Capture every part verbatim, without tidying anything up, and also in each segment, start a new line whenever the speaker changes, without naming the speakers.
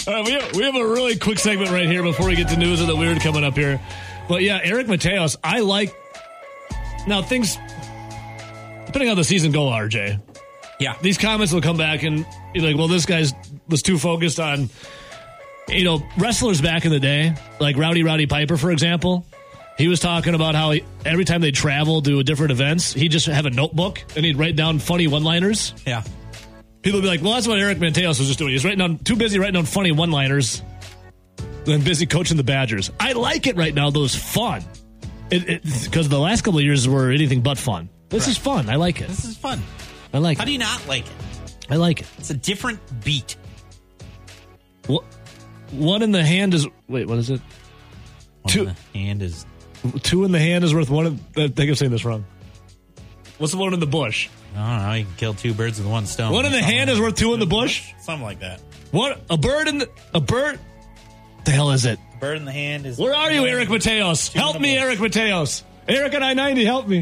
right, we have, we have a really quick segment right here before we get to news of the weird coming up here. But yeah, Eric Mateos, I like. Now things, depending on how the season go, R J.
Yeah,
these comments will come back and you're like, well, this guy's was too focused on, you know, wrestlers back in the day, like Rowdy Roddy Piper, for example. He was talking about how he, every time they travel to different events, he'd just have a notebook and he'd write down funny one-liners.
Yeah.
People would be like, well, that's what Eric Mateos was just doing. He's writing down, too busy writing down funny one-liners than busy coaching the Badgers. I like it right now, though. It's fun. Because the last couple of years were anything but fun. This right. is fun. I like it.
This is fun.
I like
How
it.
How do you not like it?
I like it.
It's a different beat.
What? One in the hand is... Wait, what is it?
One
two,
in the hand is...
Two in the hand is worth one in... I think I'm saying this wrong. What's the one in the bush?
I don't know. You can kill two birds with one stone.
One in the
Something
hand
like
is worth two in the bush?
Something like that.
What? A bird in the... A bird? What the hell is it?
A bird in the hand is...
Where are you, Eric Mateos? Help me, Eric Mateos. Eric at I ninety, help me.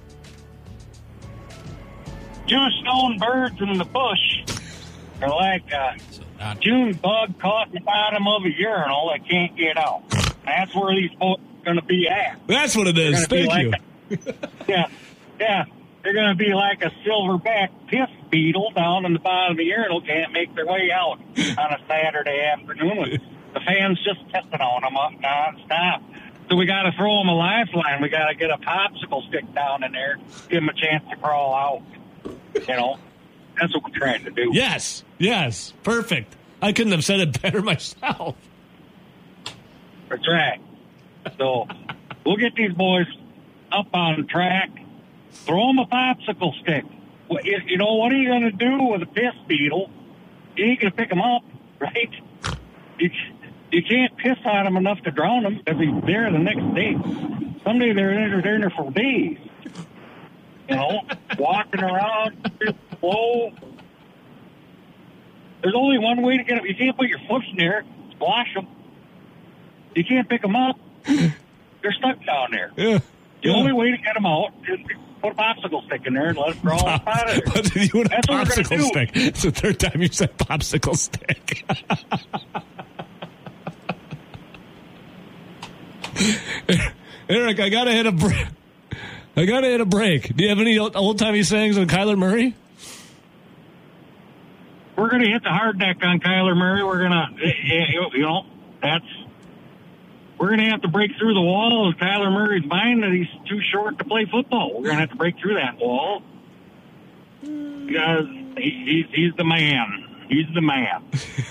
Two stone birds in the bush are like a uh, June bug caught in the bottom of a urinal that can't get out. That's where these folks are going to be at.
That's what it is. Thank
like
you.
A, yeah, yeah. They're going to be like a silverback piss beetle down in the bottom of the urinal, can't make their way out on a Saturday afternoon. The fans just pissing on them up nonstop. So we got to throw them a lifeline. We got to get a popsicle stick down in there, give them a chance to crawl out. You know, that's what we're trying to do.
Yes, yes, perfect. I couldn't have said it better myself.
That's right. So we'll get these boys up on track. Throw them a popsicle stick. You know, what are you going to do with a piss beetle? You ain't going to pick them up, right? You, you can't piss on them enough to drown them because he's there the next day. Someday they're in there, they're in there for days. You know, walking around, slow. There's only one way to get them. You can't put your foot in there, splash them. You can't pick them up. They're stuck down there.
Yeah.
The
yeah.
only way to get them out is to put a popsicle stick in there and let them crawl out of there.
You and a
That's what
popsicle
we're
stick. It's the third time you said popsicle stick. Eric, I gotta hit a break. I gotta hit a break. Do you have any old timey sayings on Kyler Murray?
We're gonna hit the hard deck on Kyler Murray. We're gonna, you know, that's. We're going to have to break through the wall of Kyler Murray's mind that he's too short to play football. We're going to have to break through that wall because he, he's, he's the man. He's the man.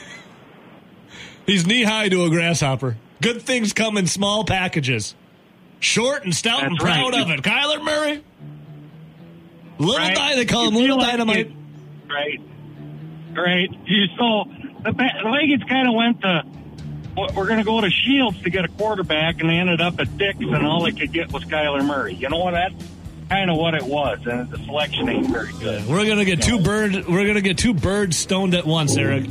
He's knee-high to a grasshopper. Good things come in small packages. Short and stout
That's
and proud
right.
of it. Kyler Murray. Little
right.
die, they call him
You
Little
like
Dynamite.
it. Right. Right. You saw the, the Vikings kind of went to, we're going to go to Shields to get a quarterback, and they ended up at Dix, and all they could get was Kyler Murray. You know what? That's kind of what it was, and the selection ain't very good.
We're going to get two bird. We're going to get two birds stoned at once, Eric.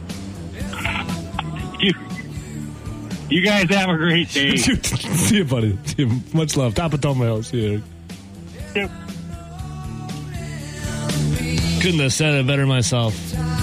You, you guys have a great day.
See you, buddy. See you. Much love. Top of Tomato. See you, Eric.
Yep.
Couldn't have said it better myself.